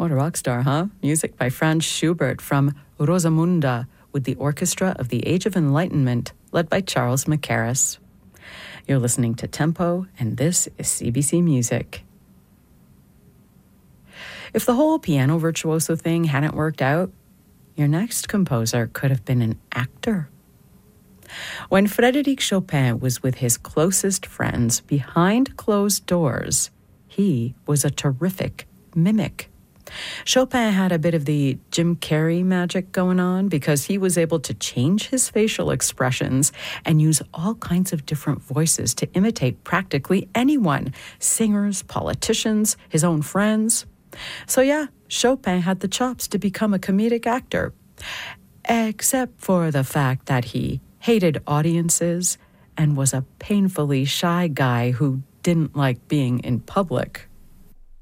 What a rock star, huh? Music by Franz Schubert from Rosamunda with the Orchestra of the Age of Enlightenment, led by Charles Mackerras. You're listening to Tempo, and this is CBC Music. If the whole piano virtuoso thing hadn't worked out, your next composer could have been an actor. When Frédéric Chopin was with his closest friends behind closed doors, he was a terrific mimic. Chopin had a bit of the Jim Carrey magic going on because he was able to change his facial expressions and use all kinds of different voices to imitate practically anyone, singers, politicians, his own friends. So yeah, Chopin had the chops to become a comedic actor, except for the fact that he hated audiences and was a painfully shy guy who didn't like being in public.